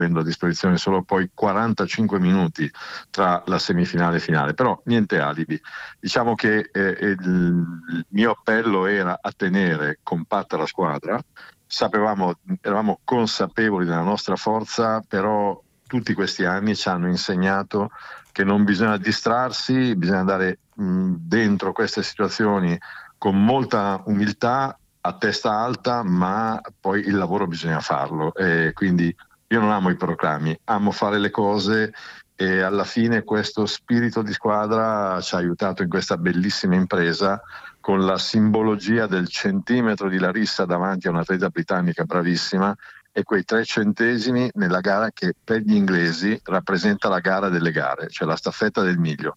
avendo a disposizione solo poi 45 minuti tra la semifinale e finale, però niente alibi. Diciamo che il mio appello era a tenere compatta la squadra. Eravamo consapevoli della nostra forza, però tutti questi anni ci hanno insegnato che non bisogna distrarsi, bisogna andare dentro queste situazioni con molta umiltà, a testa alta, ma poi il lavoro bisogna farlo. E quindi io non amo i proclami, amo fare le cose, e alla fine questo spirito di squadra ci ha aiutato in questa bellissima impresa, con la simbologia del centimetro di Larissa davanti a un'atleta britannica bravissima, e quei 3 centesimi nella gara che per gli inglesi rappresenta la gara delle gare, cioè la staffetta del miglio.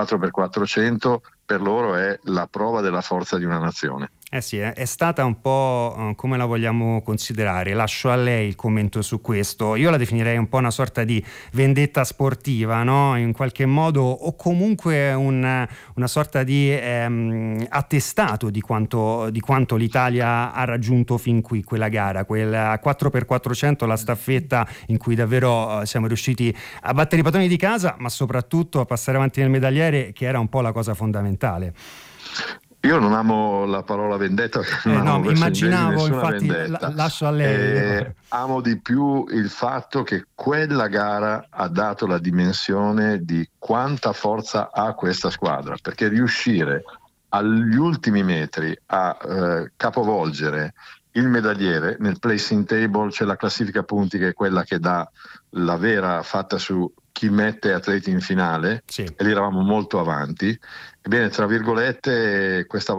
4x400 per loro è la prova della forza di una nazione. Eh sì, è stata un po' come la vogliamo considerare. Lascio a lei il commento su questo. Io la definirei un po' una sorta di vendetta sportiva, no? In qualche modo, o comunque una sorta di attestato di quanto l'Italia ha raggiunto fin qui, quella gara, quella 4x400, la staffetta in cui davvero siamo riusciti a battere i padroni di casa, ma soprattutto a passare avanti nel medagliere, che era un po' la cosa fondamentale. Io non amo la parola vendetta, no, immaginavo, infatti lascio a lei. Amo di più il fatto che quella gara ha dato la dimensione di quanta forza ha questa squadra, perché riuscire agli ultimi metri a capovolgere il medagliere. Nel placing table c'è la classifica punti, che è quella che dà la vera fatta su chi mette atleti in finale, sì. E lì eravamo molto avanti. Ebbene, tra virgolette, questa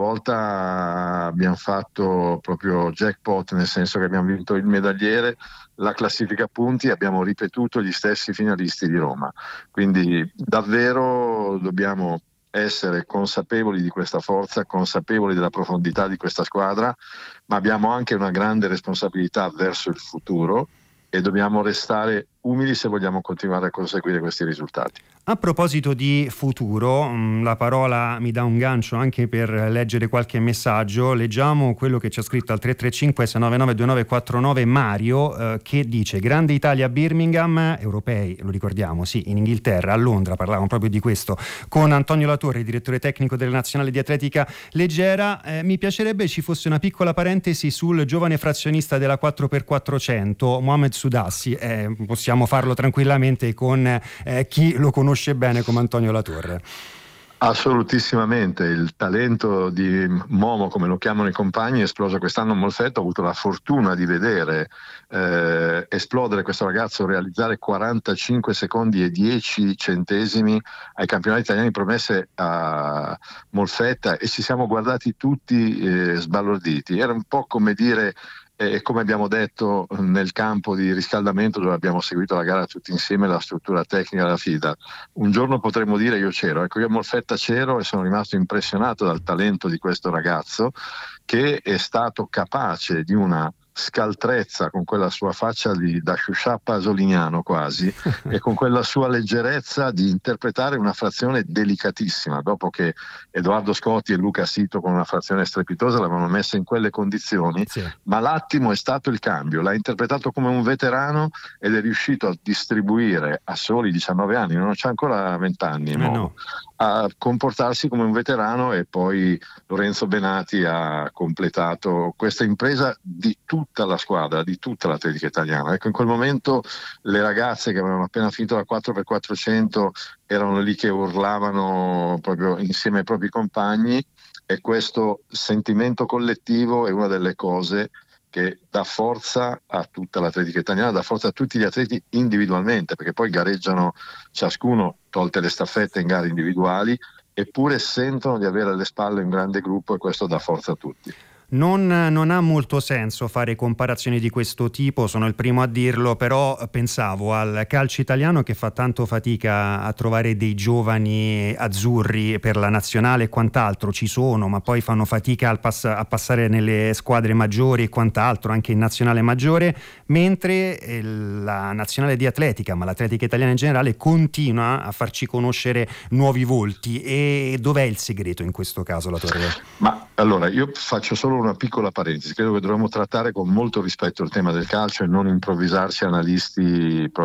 volta abbiamo fatto proprio jackpot, nel senso che abbiamo vinto il medagliere, la classifica punti, e abbiamo ripetuto gli stessi finalisti di Roma. Quindi davvero dobbiamo essere consapevoli di questa forza, consapevoli della profondità di questa squadra, ma abbiamo anche una grande responsabilità verso il futuro, e dobbiamo restare umili se vogliamo continuare a conseguire questi risultati. A proposito di futuro, la parola mi dà un gancio anche per leggere qualche messaggio. Leggiamo quello che ci ha scritto al 335-699-2949 Mario, che dice: Grande Italia a Birmingham, europei, lo ricordiamo, sì, in Inghilterra, a Londra, parlavamo proprio di questo, con Antonio Latorre, direttore tecnico della Nazionale di Atletica Leggera. Mi piacerebbe ci fosse una piccola parentesi sul giovane frazionista della 4x400, Mohamed Sudassi. Possiamo farlo tranquillamente con chi lo conosce bene come Antonio Latorre. Assolutissimamente, il talento di Momo, come lo chiamano i compagni, è esploso quest'anno a Molfetta. Ho avuto la fortuna di vedere esplodere questo ragazzo, realizzare 45 secondi e 10 centesimi ai campionati italiani promesse a Molfetta, e ci siamo guardati tutti sbalorditi. Era un po' come dire, come abbiamo detto nel campo di riscaldamento, dove abbiamo seguito la gara tutti insieme, la struttura tecnica della FIDA, un giorno potremo dire io c'ero. Ecco, io a Molfetta c'ero e sono rimasto impressionato dal talento di questo ragazzo, che è stato capace di una scaltrezza, con quella sua faccia da Sciuscià Pasoliniano quasi, e con quella sua leggerezza di interpretare una frazione delicatissima, dopo che Edoardo Scotti e Luca Sito con una frazione strepitosa l'avevano messa in quelle condizioni, sì. Ma l'attimo è stato il cambio, l'ha interpretato come un veterano ed è riuscito a distribuire a soli 19 anni, non c'ha ancora 20 anni, no. A comportarsi come un veterano, e poi Lorenzo Benati ha completato questa impresa di tutta la squadra, di tutta l'atletica italiana. Ecco, in quel momento le ragazze che avevano appena finito la 4x400 erano lì che urlavano proprio insieme ai propri compagni, e questo sentimento collettivo è una delle cose che dà forza a tutta l'atletica italiana, dà forza a tutti gli atleti individualmente, perché poi gareggiano ciascuno, tolte le staffette, in gare individuali, eppure sentono di avere alle spalle un grande gruppo, e questo dà forza a tutti. Non ha molto senso fare comparazioni di questo tipo, sono il primo a dirlo, però pensavo al calcio italiano, che fa tanto fatica a trovare dei giovani azzurri per la nazionale e quant'altro. Ci sono, ma poi fanno fatica a passare nelle squadre maggiori e quant'altro, anche in nazionale maggiore, mentre la nazionale di atletica, ma l'atletica italiana in generale, continua a farci conoscere nuovi volti. E dov'è il segreto in questo caso, Latorre? Ma allora, io faccio solo solo una piccola parentesi, credo che dovremmo trattare con molto rispetto il tema del calcio e non improvvisarci analisti